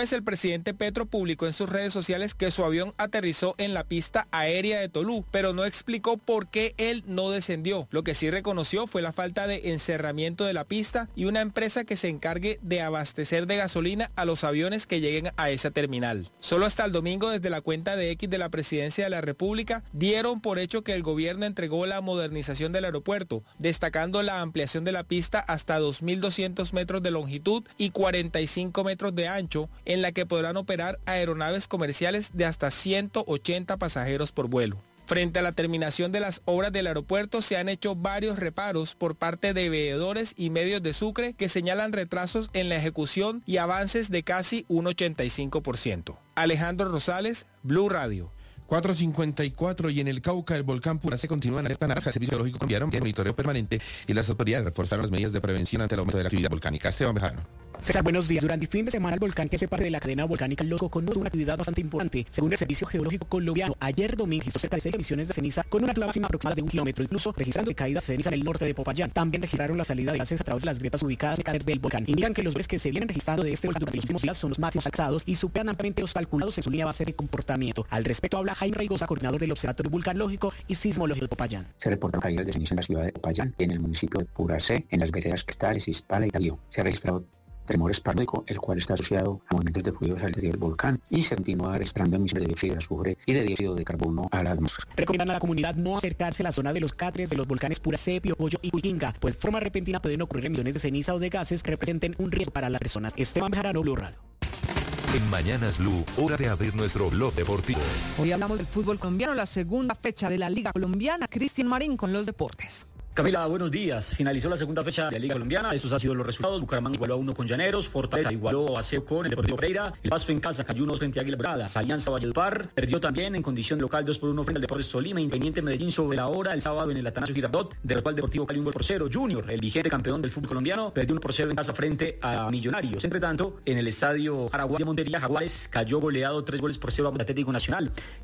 jueves el presidente Petro publicó en sus redes sociales que su avión aterrizó en la pista aérea de Tolú, pero no explicó por qué él no descendió. Lo que sí reconoció fue la falta de encerramiento de la pista y una empresa que se encargue de abastecer de gasolina a los aviones que lleguen a esa terminal. Solo hasta el domingo, desde la cuenta de X de la Presidencia de la República, dieron por hecho que el gobierno entregó la modernización del aeropuerto, destacando la ampliación de la pista hasta 2.200 metros de longitud y 45 metros de ancho, en la que podrán operar aeronaves comerciales de hasta 180 pasajeros por vuelo. Frente a la terminación de las obras del aeropuerto, se han hecho varios reparos por parte de veedores y medios de Sucre que señalan retrasos en la ejecución y avances de casi un 85%. Alejandro Rosales, Blue Radio. 4:54 y en el Cauca el volcán Puracé continúa en alerta naranja. El Servicio Geológico colombiano tiene monitoreo permanente y las autoridades reforzaron las medidas de prevención ante el aumento de la actividad volcánica. Esteban Bejarano. César, buenos días. Durante el fin de semana el volcán, que hace parte de la cadena volcánica Los Cocos, tuvo una actividad bastante importante. Según el Servicio Geológico colombiano, ayer domingo registró cerca de 6 emisiones de ceniza con una altura máxima aproximada de 1 kilómetro, incluso registrando caídas de ceniza en el norte de Popayán. También registraron la salida de gases a través de las grietas ubicadas en el cráter del volcán. Indican que los niveles que se vienen registrando de este volcán durante los últimos días son los máximos alcanzados y superan ampliamente los calculados en su línea base de comportamiento. Al respecto habla Jaime Reigosa, coordinador del Observatorio Vulcanológico y Sismológico de Popayán. Se reportan caídas de ceniza en la ciudad de Popayán, en el municipio de Puracé, en las veredas Questales, Ispala y Taguío. Se ha registrado tremor espasmódico, el cual está asociado a movimientos de fluidos al interior del volcán, y se continúa registrando emisiones de dióxido de azufre y de dióxido de carbono a la atmósfera. Recomiendan a la comunidad no acercarse a la zona de los cráteres de los volcanes Puracé, Piopoyo y Huiquinga, pues de forma repentina pueden ocurrir emisiones de ceniza o de gases que representen un riesgo para las personas. Esteban Bejarano, Blue Radio. En Mañanas Blue, hora de abrir nuestro blog deportivo. Hoy hablamos del fútbol colombiano, la segunda fecha de la Liga Colombiana. Cristian Marín con los deportes. Camila, buenos días. Finalizó la segunda fecha de la Liga Colombiana. Estos han sido los resultados. Bucaramanga igualó a 1 con Llaneros. Fortaleza igualó a 0 con el Deportivo Pereira. El Pasto en casa cayó 1 frente a Águilas Doradas. Alianza Valledupar perdió también en condición local 2-1 frente al Deportes Tolima. Independiente Medellín sobre la hora el sábado en el Atanasio Girardot. Derrotó al Deportivo Cali 1-0. Junior, el vigente campeón del fútbol colombiano, perdió 1-0 en casa frente a Millonarios. Entre tanto, en el estadio Jaraguá de Montería, Jaguares cayó goleado 3-0 a Atlético Nacional.